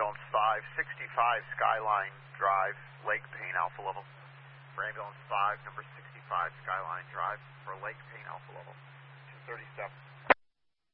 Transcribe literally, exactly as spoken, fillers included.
ambulance five sixty-five Skyline Drive, Lake Payne, alpha level. For ambulance five, number sixty-five Skyline Drive, for Lake Payne, alpha level. two thirty-seven.